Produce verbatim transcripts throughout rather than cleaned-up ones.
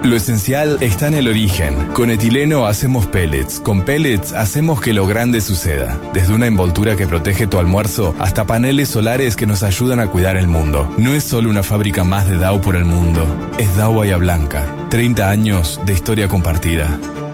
Lo esencial está en el origen. Con etileno hacemos pellets. Con pellets hacemos que lo grande suceda. Desde una envoltura que protege tu almuerzo hasta paneles solares que nos ayudan a cuidar el mundo. No es solo una fábrica más de Dow por el mundo. Es Dow Bahía Blanca. treinta años de historia compartida.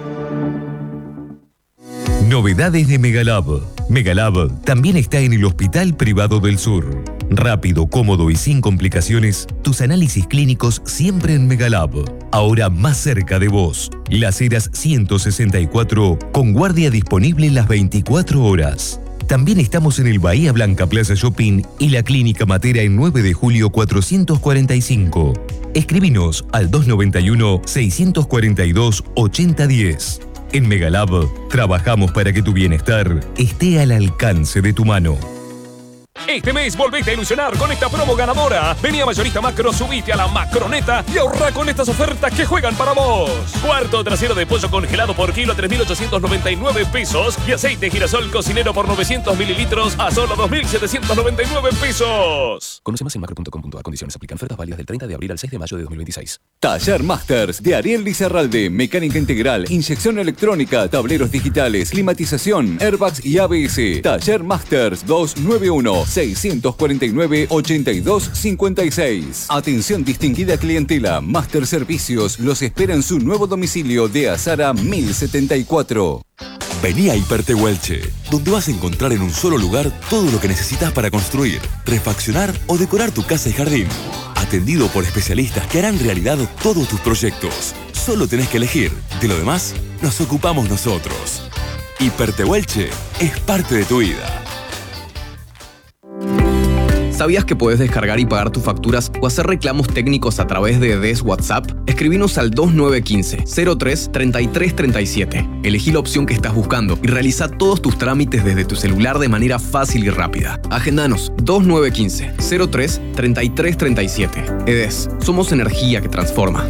Novedades de Megalab. Megalab también está en el Hospital Privado del Sur. Rápido, cómodo y sin complicaciones, tus análisis clínicos siempre en Megalab. Ahora más cerca de vos. Las Heras ciento sesenta y cuatro, con guardia disponible las veinticuatro horas. También estamos en el Bahía Blanca Plaza Shopping y la Clínica Matera en nueve de julio cuatrocientos cuarenta y cinco. Escribinos al dos noventa y uno, seiscientos cuarenta y dos, ochenta diez. En Megalab trabajamos para que tu bienestar esté al alcance de tu mano. Este mes volvete a ilusionar con esta promo ganadora. Vení a Mayorista Macro, subite a la Macroneta y ahorra con estas ofertas que juegan para vos. Cuarto trasero de pollo congelado por kilo a tres mil ochocientos noventa y nueve pesos y aceite girasol cocinero por novecientos mililitros a solo dos mil setecientos noventa y nueve pesos. Conoce más en macro punto com punto a. Condiciones aplican. Ofertas válidas del treinta de abril al seis de mayo de dos mil veintiséis. Taller Masters de Ariel Lizarralde. Mecánica integral, inyección electrónica, tableros digitales, climatización, airbags y A B S. Taller Masters dos nueve uno, seiscientos cuarenta y nueve, ochenta y dos cincuenta y seis. Atención distinguida clientela. Master Servicios los espera en su nuevo domicilio de Azara mil setenta y cuatro. Vení a Hipertehuelche, donde vas a encontrar en un solo lugar todo lo que necesitas para construir, refaccionar o decorar tu casa y jardín. Atendido por especialistas que harán realidad todos tus proyectos. Solo tenés que elegir. De lo demás, nos ocupamos nosotros. Hipertehuelche es parte de tu vida. ¿Sabías que puedes descargar y pagar tus facturas o hacer reclamos técnicos a través de D E S WhatsApp? Escribinos al dos nueve uno cinco, cero tres, treinta y tres treinta y siete. Elegí la opción que estás buscando y realiza todos tus trámites desde tu celular de manera fácil y rápida. Agendanos dos nueve uno cinco, cero tres, treinta y tres treinta y siete. E D E S, somos energía que transforma.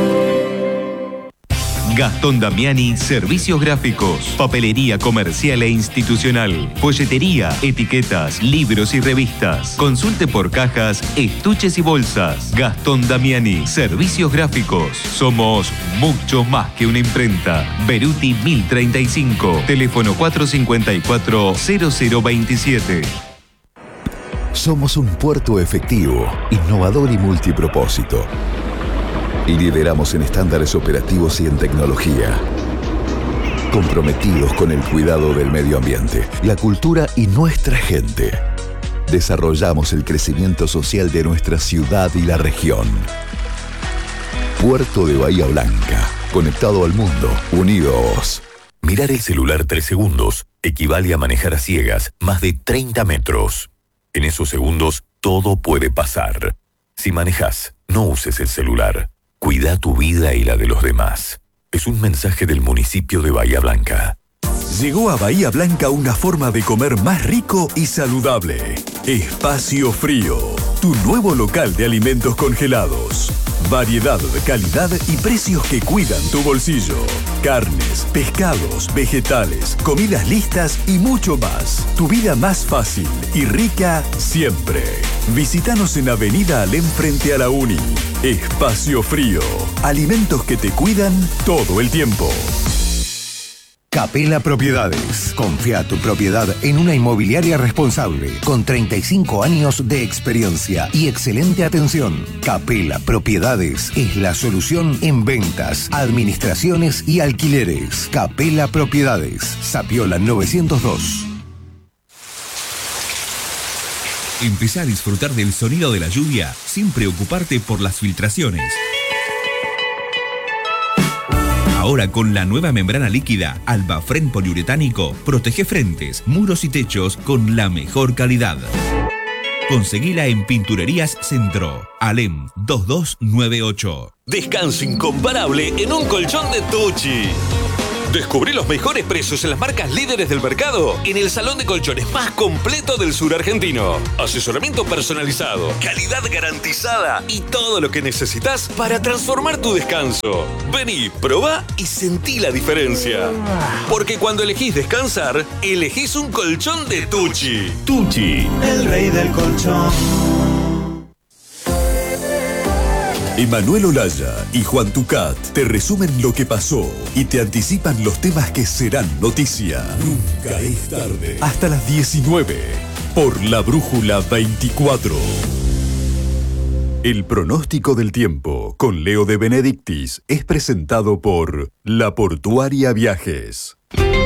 Gastón Damiani, Servicios Gráficos, Papelería Comercial e Institucional, Folletería, Etiquetas, Libros y Revistas. Consulte por cajas, estuches y bolsas. Gastón Damiani, Servicios Gráficos. Somos mucho más que una imprenta. Beruti mil treinta y cinco, teléfono cuatro cinco cuatro, cero cero veintisiete. Somos un puerto efectivo, innovador y multipropósito. Lideramos en estándares operativos y en tecnología. Comprometidos con el cuidado del medio ambiente, la cultura y nuestra gente. Desarrollamos el crecimiento social de nuestra ciudad y la región. Puerto de Bahía Blanca, conectado al mundo, unido a vos. Mirar el celular tres segundos equivale a manejar a ciegas más de treinta metros. En esos segundos, todo puede pasar. Si manejas, no uses el celular. Cuida tu vida y la de los demás. Es un mensaje del municipio de Bahía Blanca. Llegó a Bahía Blanca una forma de comer más rico y saludable. Espacio Frío, tu nuevo local de alimentos congelados. Variedad, calidad y precios que cuidan tu bolsillo. Carnes, pescados, vegetales, comidas listas y mucho más. Tu vida más fácil y rica siempre. Visítanos en Avenida Alem frente a la Uni. Espacio Frío, alimentos que te cuidan todo el tiempo. Capella Propiedades. Confía tu propiedad en una inmobiliaria responsable, con treinta y cinco años de experiencia y excelente atención. Capella Propiedades es la solución en ventas, administraciones y alquileres. Capella Propiedades. Sapiola novecientos dos. Empezá a disfrutar del sonido de la lluvia sin preocuparte por las filtraciones. Ahora con la nueva membrana líquida Albafren poliuretánico, protege frentes, muros y techos con la mejor calidad. Conseguila en Pinturerías Centro. Alem dos dos nueve ocho. Descanso incomparable en un colchón de Tucci. Descubrí los mejores precios en las marcas líderes del mercado en el salón de colchones más completo del sur argentino. Asesoramiento personalizado, calidad garantizada y todo lo que necesitas para transformar tu descanso. Vení, probá y sentí la diferencia. Porque cuando elegís descansar, elegís un colchón de Tucci. Tucci, el rey del colchón. Emanuel Olaya y Juan Tucat te resumen lo que pasó y te anticipan los temas que serán noticia. Nunca es tarde. Hasta las diecinueve por La Brújula veinticuatro. El pronóstico del tiempo con Leo de Benedictis es presentado por La Portuaria Viajes.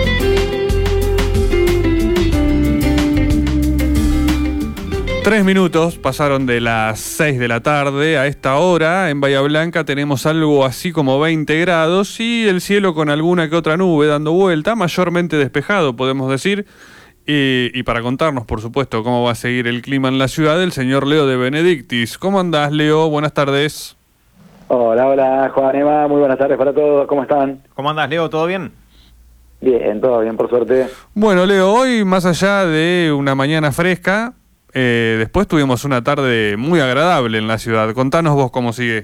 Tres minutos pasaron de las seis de la tarde. A esta hora en Bahía Blanca tenemos algo así como veinte grados y el cielo con alguna que otra nube dando vuelta, mayormente despejado podemos decir. Y, y para contarnos, por supuesto, cómo va a seguir el clima en la ciudad, el señor Leo de Benedictis. ¿Cómo andás, Leo? Buenas tardes. Hola, hola, Juan, Emma. Muy buenas tardes para todos. ¿Cómo están? ¿Cómo andás, Leo? ¿Todo bien? Bien, todo bien, por suerte. Bueno, Leo, hoy, más allá de una mañana fresca, eh, después tuvimos una tarde muy agradable en la ciudad. Contanos vos cómo sigue.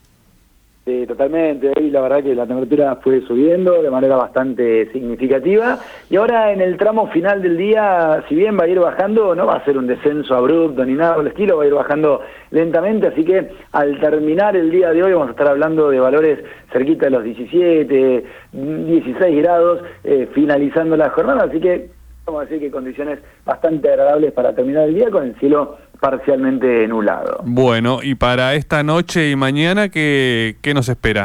Sí, totalmente. Ahí la verdad que la temperatura fue subiendo de manera bastante significativa y ahora en el tramo final del día, si bien va a ir bajando, no va a ser un descenso abrupto ni nada por el estilo, va a ir bajando lentamente, así que al terminar el día de hoy vamos a estar hablando de valores cerquita de los diecisiete, dieciséis grados, eh, finalizando la jornada, así que vamos a decir que condiciones bastante agradables para terminar el día con el cielo parcialmente nublado. Bueno, y para esta noche y mañana, ¿qué, qué nos espera?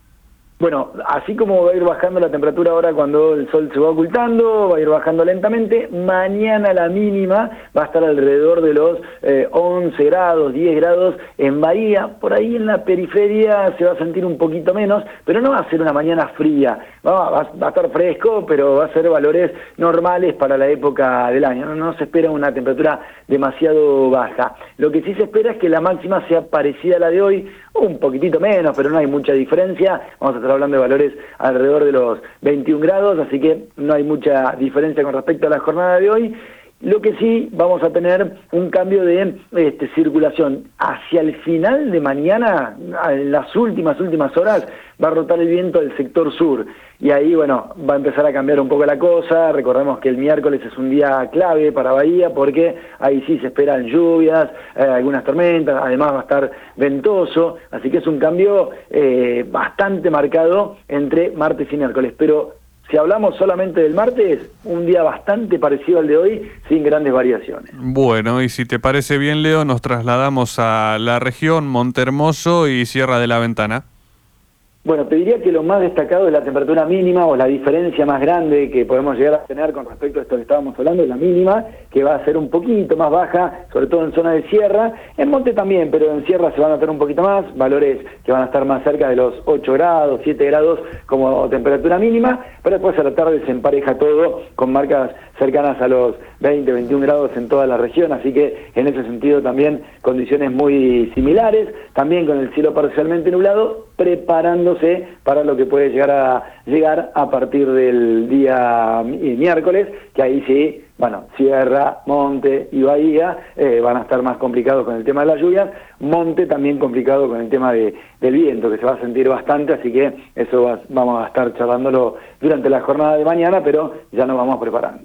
Bueno, así como va a ir bajando la temperatura ahora cuando el sol se va ocultando, va a ir bajando lentamente, mañana la mínima va a estar alrededor de los eh, once grados, diez grados en Bahía, por ahí en la periferia se va a sentir un poquito menos, pero no va a ser una mañana fría, va, va, va a estar fresco, pero va a ser valores normales para la época del año, no, no se espera una temperatura demasiado baja. Lo que sí se espera es que la máxima sea parecida a la de hoy, un poquitito menos, pero no hay mucha diferencia, vamos a estar hablando de valores alrededor de los veintiún grados, así que no hay mucha diferencia con respecto a la jornada de hoy. Lo que sí, vamos a tener un cambio de este, circulación. Hacia el final de mañana, en las últimas, últimas horas, va a rotar el viento del sector sur. Y ahí, bueno, va a empezar a cambiar un poco la cosa. Recordemos que el miércoles es un día clave para Bahía porque ahí sí se esperan lluvias, eh, algunas tormentas, además va a estar ventoso. Así que es un cambio eh, bastante marcado entre martes y miércoles. Pero si hablamos solamente del martes, un día bastante parecido al de hoy, sin grandes variaciones. Bueno, y si te parece bien, Leo, nos trasladamos a la región Montehermoso y Sierra de la Ventana. Bueno, te diría que lo más destacado es la temperatura mínima o la diferencia más grande que podemos llegar a tener con respecto a esto que estábamos hablando, es la mínima, que va a ser un poquito más baja, sobre todo en zona de sierra, en monte también, pero en sierra se van a notar un poquito más, valores que van a estar más cerca de los ocho grados, siete grados como temperatura mínima, pero después a la tarde se empareja todo con marcas cercanas a los veinte, veintiún grados en toda la región, así que en ese sentido también condiciones muy similares, también con el cielo parcialmente nublado, preparándose para lo que puede llegar a llegar a partir del día miércoles, que ahí sí, bueno, Sierra, Monte y Bahía eh, van a estar más complicados con el tema de las lluvias, Monte también complicado con el tema de, del viento, que se va a sentir bastante, así que eso va, vamos a estar charlándolo durante la jornada de mañana, pero ya nos vamos preparando.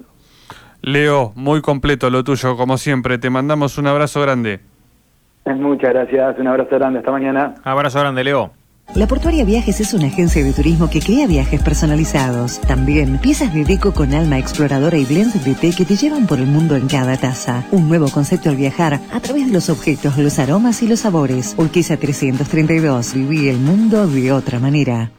Leo, muy completo lo tuyo, como siempre, te mandamos un abrazo grande. Muchas gracias, un abrazo grande, hasta mañana. Abrazo grande, Leo. La Portuaria Viajes es una agencia de turismo que crea viajes personalizados. También piezas de deco con alma exploradora y blends de té que te llevan por el mundo en cada taza. Un nuevo concepto al viajar a través de los objetos, los aromas y los sabores. Urquiza trescientos treinta y dos. Viví el mundo de otra manera.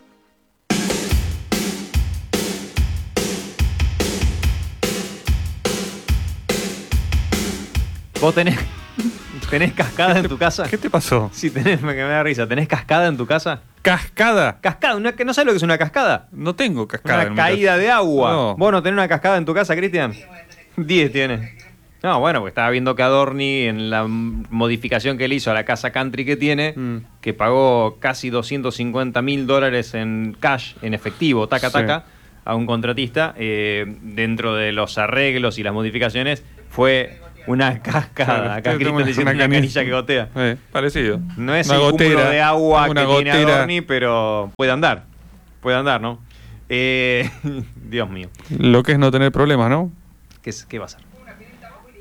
¿Vos tenés, tenés cascada en tu casa? ¿Qué te pasó? Sí, tenés, me, me da risa. ¿Tenés cascada en tu casa? ¿Cascada? Cascada, una, ¿no sabes lo que es una cascada? No tengo cascada. Una en caída mi casa. de agua. No. ¿Vos no tenés una cascada en tu casa, Cristian? diez tiene. No, bueno, porque estaba viendo que Adorni, en la modificación que le hizo a la casa country que tiene, mm. que pagó casi doscientos cincuenta mil dólares en cash, en efectivo, taca, sí. taca, a un contratista, eh, dentro de los arreglos y las modificaciones, fue una cascada. Acá Cristian diciendo una, una canilla que gotea. Eh, parecido. No es una el gotera, cúmulo de agua una que gotera. tiene Adorni, pero puede andar. Puede andar, ¿no? Eh, Dios mío. Lo que es no tener problemas, ¿no? ¿Qué, qué va a ser?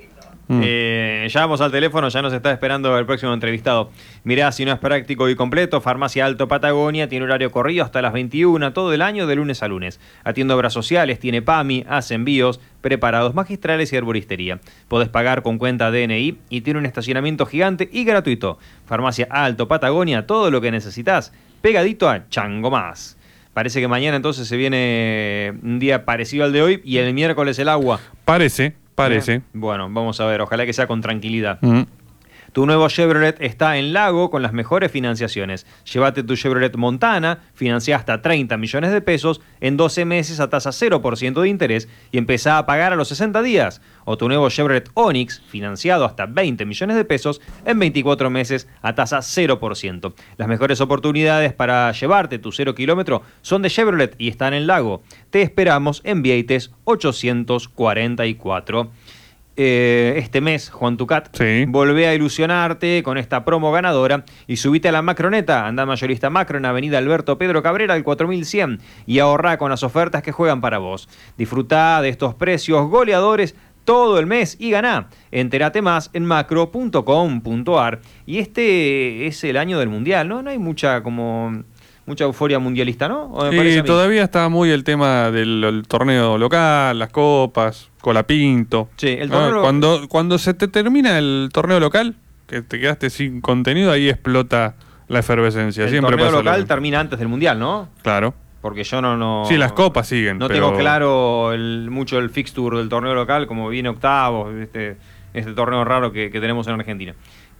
Mm. Eh, ya vamos al teléfono, ya nos está esperando el próximo entrevistado. Mirá, si no es práctico y completo, Farmacia Alto Patagonia tiene horario corrido hasta las veintiuna, todo el año de lunes a lunes. Atiende obras sociales, tiene P A M I, hace envíos, preparados magistrales y arboristería. Podés pagar con cuenta D N I y tiene un estacionamiento gigante y gratuito. Farmacia Alto Patagonia, todo lo que necesitas, pegadito a Chango Más. Parece que mañana entonces se viene un día parecido al de hoy y el miércoles el agua. Parece. Parece. ¿Eh? Bueno, vamos a ver, ojalá que sea con tranquilidad. Mm. Tu nuevo Chevrolet está en Lago con las mejores financiaciones. Llévate tu Chevrolet Montana, financia hasta treinta millones de pesos en doce meses a tasa cero por ciento de interés y empezá a pagar a los sesenta días. O tu nuevo Chevrolet Onix, financiado hasta veinte millones de pesos en veinticuatro meses a tasa cero por ciento. Las mejores oportunidades para llevarte tu cero kilómetro son de Chevrolet y están en Lago. Te esperamos en Vieites ochocientos cuarenta y cuatro. Eh, este mes, Juan Tucat, sí. Volvé a ilusionarte con esta promo ganadora y subite a la Macroneta. Andá Mayorista Macro en Avenida Alberto Pedro Cabrera al cuatro mil cien y ahorrá con las ofertas que juegan para vos. Disfrutá de estos precios goleadores todo el mes y ganá. Entérate más en macro punto com punto ar. Y este es el año del Mundial, ¿no? No hay mucha como... mucha euforia mundialista, ¿no? ¿O me parece a Y mí? todavía está muy el tema del el torneo local, las copas, Colapinto. Sí, el ¿no? torneo lo- Cuando, cuando se te termina el torneo local, que te quedaste sin contenido, ahí explota la efervescencia. El Siempre torneo pasa lo local mismo. termina antes del Mundial, ¿no? Claro. Porque yo no... no Sí, las copas siguen. No pero... tengo claro el, mucho el fixture del torneo local, como viene octavos, este, este torneo raro que, que tenemos en Argentina.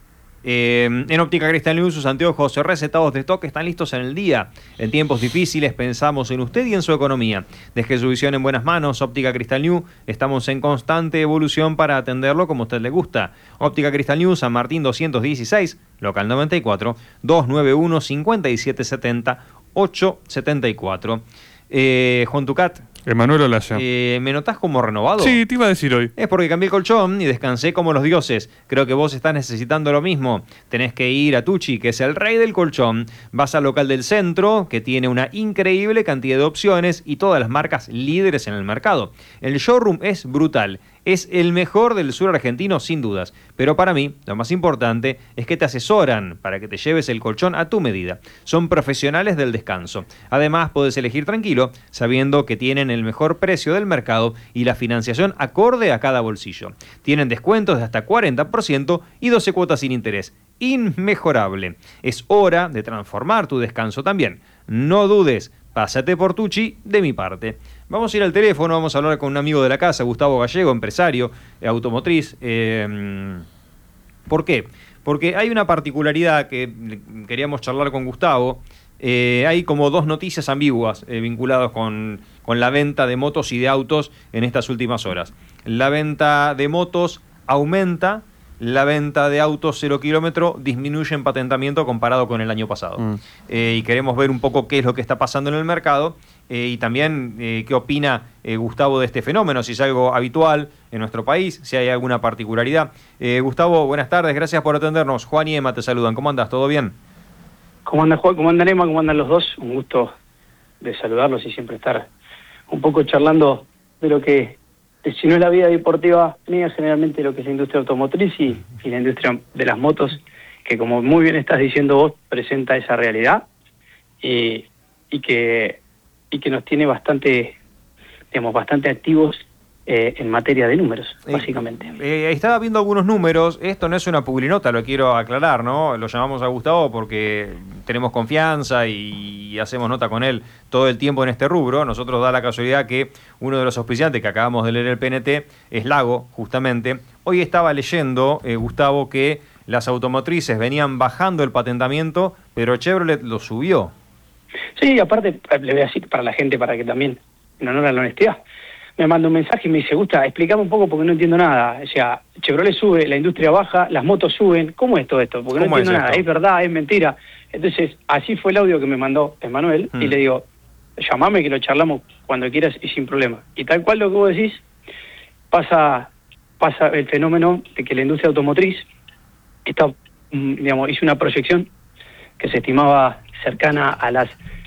Eh, en Óptica Cristal News, sus anteojos recetados de stock están listos en el día. En tiempos difíciles pensamos en usted y en su economía. Deje su visión en buenas manos. Óptica Cristal News, estamos en constante evolución para atenderlo como a usted le gusta. Óptica Cristal News, San Martín doscientos dieciséis, local noventa y cuatro, doscientos noventa y uno, cincuenta y siete setenta, ochocientos setenta y cuatro. Eh, Juan Tucat, Emanuel Olaya. eh, ¿me notás como renovado? Sí, te iba a decir hoy. Es porque cambié el colchón y descansé como los dioses. Creo que vos estás necesitando lo mismo. Tenés que ir a Tucci, que es el rey del colchón. Vas al local del centro, que tiene una increíble cantidad de opciones y todas las marcas líderes en el mercado. El showroom es brutal. Es el mejor del sur argentino sin dudas. Pero para mí, lo más importante es que te asesoran para que te lleves el colchón a tu medida. Son profesionales del descanso. Además, podés elegir tranquilo, sabiendo que tienen el mejor precio del mercado y la financiación acorde a cada bolsillo. Tienen descuentos de hasta cuarenta por ciento y doce cuotas sin interés. Inmejorable. Es hora de transformar tu descanso también. No dudes, pásate por Tucci de mi parte. Vamos a ir al teléfono, vamos a hablar con un amigo de la casa, Gustavo Gallego, empresario, eh, automotriz. Eh, ¿Por qué? Porque hay una particularidad que queríamos charlar con Gustavo. Eh, hay como dos noticias ambiguas eh, vinculadas con, con la venta de motos y de autos en estas últimas horas. La venta de motos aumenta, la venta de autos cero kilómetro disminuye en patentamiento comparado con el año pasado. Mm. Eh, y queremos ver un poco qué es lo que está pasando en el mercado eh, y también eh, qué opina eh, Gustavo de este fenómeno, si es algo habitual en nuestro país, si hay alguna particularidad. Eh, Gustavo, buenas tardes, gracias por atendernos. Juan y Emma te saludan. ¿Cómo andas? ¿Todo bien? ¿Cómo anda Juan? ¿Cómo andan Emma? ¿Cómo andan los dos? Un gusto de saludarlos y siempre estar un poco charlando de lo que, de, si no es la vida deportiva mía, generalmente lo que es la industria automotriz y, y la industria de las motos, que como muy bien estás diciendo vos, presenta esa realidad y, y que y que nos tiene bastante, digamos, bastante activos eh, en materia de números, Eh, básicamente. Eh, estaba viendo algunos números, esto no es una publinota, lo quiero aclarar, ¿no? Lo llamamos a Gustavo porque tenemos confianza y hacemos nota con él todo el tiempo en este rubro. Nosotros da la casualidad que uno de los auspiciantes que acabamos de leer el P N T es Lago, justamente. Hoy estaba leyendo, eh, Gustavo, que las automotrices venían bajando el patentamiento, pero Chevrolet lo subió. Sí, aparte, le voy a decir para la gente, para que también, en honor a la honestidad, me manda un mensaje y me dice, Gusta, explícame un poco porque no entiendo nada. O sea, Chevrolet sube, la industria baja, las motos suben. ¿Cómo es todo esto? Porque no entiendo es nada. ¿Es verdad? ¿Es mentira? Entonces, así fue el audio que me mandó Emanuel hmm. y le digo, llamame que lo charlamos cuando quieras y sin problema. Y tal cual lo que vos decís, pasa, pasa el fenómeno de que la industria automotriz está, digamos, hizo una proyección que se estimaba cercana a las